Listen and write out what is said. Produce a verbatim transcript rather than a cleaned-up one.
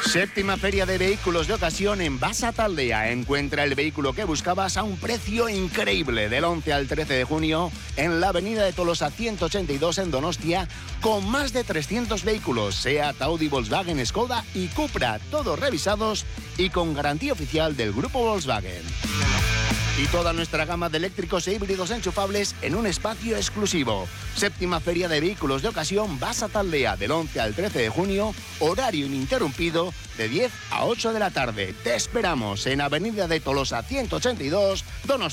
Séptima Feria de Vehículos de Ocasión en Basa Taldea. Encuentra el vehículo que buscabas a un precio increíble del once al trece de junio en la avenida de Tolosa ciento ochenta y dos en Donostia, con más de trescientos vehículos, Seat, Audi, Volkswagen, Skoda y Cupra, todos revisados y con garantía oficial del grupo Volkswagen. Y toda nuestra gama de eléctricos e híbridos enchufables en un espacio exclusivo. Séptima Feria de Vehículos de Ocasión Basa Taldea, del once al trece de junio, horario ininterrumpido de diez a ocho de la tarde. Te esperamos en Avenida de Tolosa ciento ochenta y dos, Donostia.